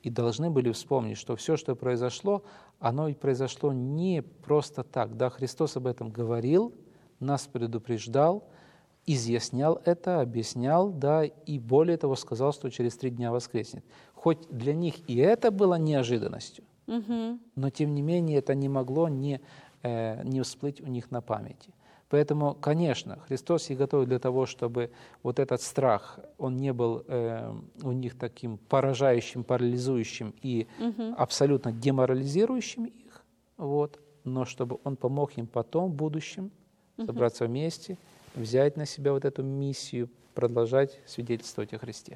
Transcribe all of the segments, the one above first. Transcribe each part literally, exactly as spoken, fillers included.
и должны были вспомнить, что все, что произошло, оно ведь произошло не просто так. Да, Христос об этом говорил, нас предупреждал, изъяснял это, объяснял, да, и более того сказал, что через три дня воскреснет. Хоть для них и это было неожиданностью, Мгм. но тем не менее это не могло не, э, не всплыть у них на памяти. Поэтому, конечно, Христос и готовит для того, чтобы вот этот страх, он не был э, у них таким поражающим, парализующим и Мгм. абсолютно деморализирующим их, вот, но чтобы он помог им потом, в будущем, собраться вместе, взять на себя вот эту миссию, продолжать свидетельствовать о Христе.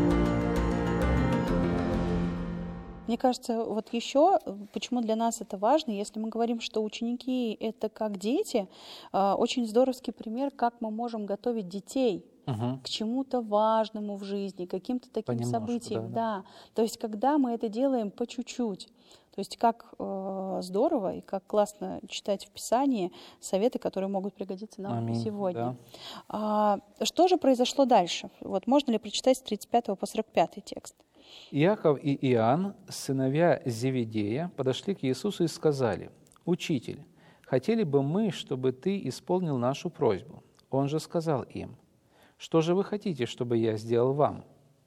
Мне кажется, вот еще, э, почему для нас это важно, если мы говорим, что ученики — это как дети, а, очень здоровский пример, как мы можем готовить детей Мгм. к чему-то важному в жизни, к каким-то таким Понемножку, событиям. да, Да. То есть когда мы это делаем по чуть-чуть. То есть как э, здорово и как классно читать в Писании советы, которые могут пригодиться нам Аминь, сегодня. да. А, что же произошло дальше? Вот можно ли прочитать с тридцать пятого по сорок пятый текст? Иаков и Иоанн, сыновья Зеведея, подошли к Иисусу и сказали: «Учитель, хотели бы мы, чтобы ты исполнил нашу просьбу». Он же сказал им: «Что же вы хотите, чтобы я сделал вам?»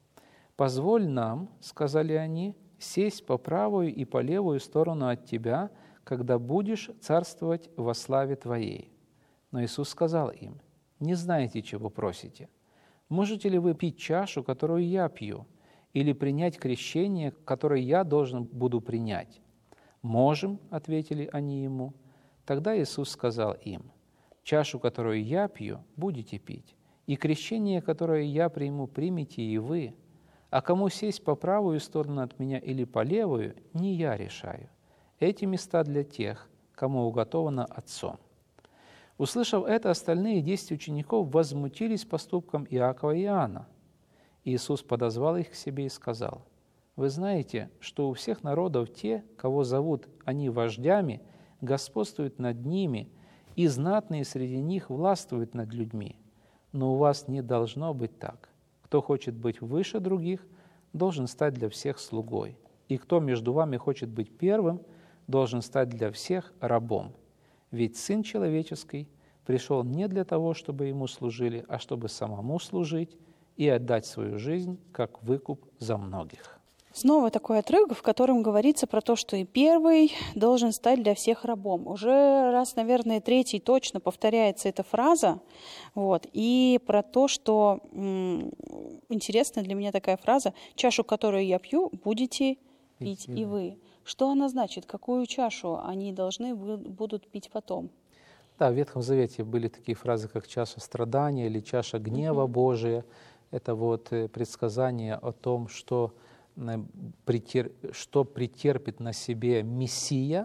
«Позволь нам, — сказали они, — сесть по правую и по левую сторону от тебя, когда будешь царствовать во славе твоей». Но Иисус сказал им: «Не знаете, чего просите. Можете ли вы пить чашу, которую я пью, или принять крещение, которое я должен буду принять?» «Можем», — ответили они ему. Тогда Иисус сказал им: «Чашу, которую я пью, будете пить, и крещение, которое я приму, примете и вы. А кому сесть по правую сторону от меня или по левую, не я решаю. Эти места для тех, кому уготовано Отцом». Услышав это, остальные десять учеников возмутились поступком Иакова и Иоанна. Иисус подозвал их к себе и сказал: «Вы знаете, что у всех народов те, кого зовут они вождями, господствуют над ними, и знатные среди них властвуют над людьми. Но у вас не должно быть так. Кто хочет быть выше других, должен стать для всех слугой, и кто между вами хочет быть первым, должен стать для всех рабом. Ведь Сын Человеческий пришел не для того, чтобы Ему служили, а чтобы самому служить и отдать свою жизнь как выкуп за многих». Снова такой отрывок, в котором говорится про то, что и первый должен стать для всех рабом. Уже раз, наверное, третий точно повторяется эта фраза. Вот, и про то, что м, интересная для меня такая фраза: «Чашу, которую я пью, будете пить и вы». Что она значит? Какую чашу они должны бу- будут пить потом? Да, в Ветхом Завете были такие фразы, как «чаша страдания» или «чаша гнева Божия». Это вот э, предсказание о том, что, э, претер- что претерпит на себе Мессия,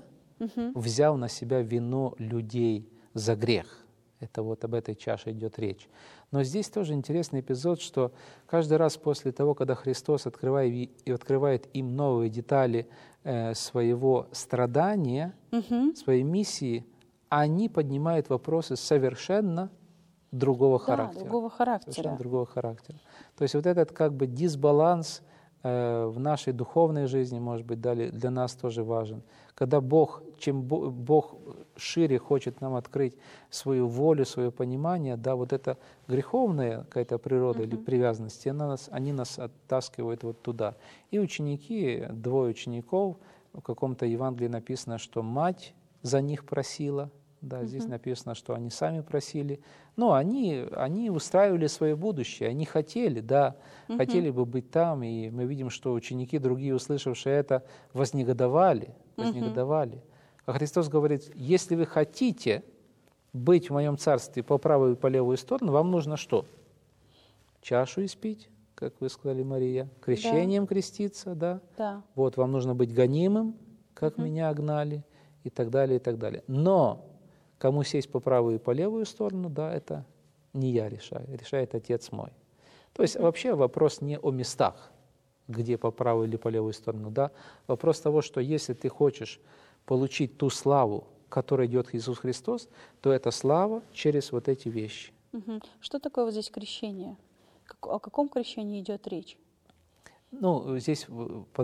взяв на себя вину людей за грех. Это вот об этой чаше идет речь. Но здесь тоже интересный эпизод, что каждый раз после того, когда Христос открывает, и открывает им новые детали э, своего страдания, своей миссии, они поднимают вопросы совершенно другого Да, характера. другого характера. Совершенно другого характера. То есть вот этот как бы дисбаланс э, в нашей духовной жизни, может быть, дали- для нас тоже важен. Когда Бог, чем Бо- Бог шире хочет нам открыть свою волю, свое понимание, да, вот эта греховная какая-то природа или привязанность, она нас, они нас оттаскивают вот туда. И ученики, двое учеников, в каком-то Евангелии написано, что мать за них просила, да, здесь написано, что они сами просили. Но они, они устраивали свое будущее, они хотели, да, хотели бы быть там, и мы видим, что ученики, другие, услышавшие это, вознегодовали, вознегодовали. А Христос говорит: если вы хотите быть в моем царстве по правую и по левую сторону, вам нужно что? Чашу испить, как вы сказали, Мария, крещением креститься, да. Да. Вот, вам нужно быть гонимым, как меня гнали, и так далее, и так далее. Но кому сесть по правую и по левую сторону, да, это не я решаю, решает Отец мой. То есть вообще вопрос не о местах, где по правую или по левую сторону, да, вопрос того, что если ты хочешь получить ту славу, которой идет Иисус Христос, то это слава через вот эти вещи. Мгм. Что такое вот здесь крещение? Как- о каком крещении идет речь? Ну, здесь